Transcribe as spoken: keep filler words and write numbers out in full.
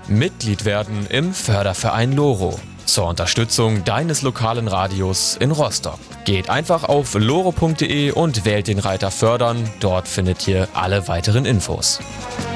Mitglied werden im Förderverein Loro zur Unterstützung deines lokalen Radios in Rostock. Geht einfach auf loro punkt de und wählt den Reiter Fördern. Dort findet ihr alle weiteren Infos.